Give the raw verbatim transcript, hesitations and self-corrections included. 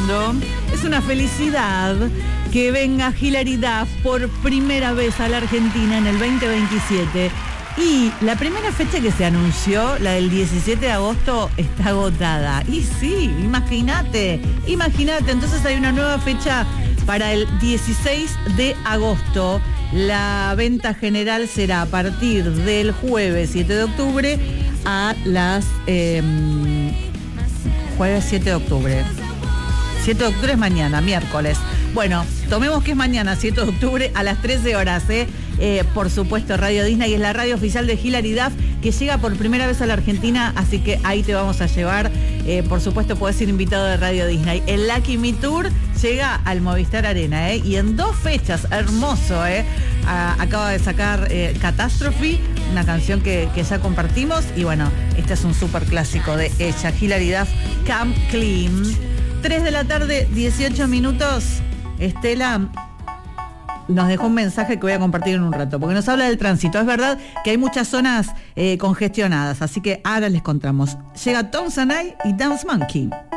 mundo. Es una felicidad que venga Hilary Duff por primera vez a la Argentina en el veinte veintisiete. Y la primera fecha que se anunció, la del diecisiete de agosto, está agotada. Y sí, imagínate, imagínate. Entonces hay una nueva fecha para el dieciséis de agosto. La venta general será a partir del jueves siete de octubre a las... Eh, jueves siete de octubre. siete de octubre es mañana, miércoles. Bueno, tomemos que es mañana, siete de octubre, a las trece horas, ¿eh? Eh, por supuesto, Radio Disney es la radio oficial de Hilary Duff, que llega por primera vez a la Argentina, así que ahí te vamos a llevar. Eh, por supuesto, podés ser invitado de Radio Disney. El Lucky Me Tour llega al Movistar Arena, ¿eh? Y en dos fechas, hermoso, ¿eh? A, acaba de sacar eh, Catastrophe, una canción que, que ya compartimos, y bueno, este es un súper clásico de ella, Hilary Duff, Come Clean. tres de la tarde, dieciocho minutos. Estela nos dejó un mensaje que voy a compartir en un rato, porque nos habla del tránsito. Es verdad que hay muchas zonas eh, congestionadas, así que ahora les contamos. Llega Tom Sanai y Dance Monkey.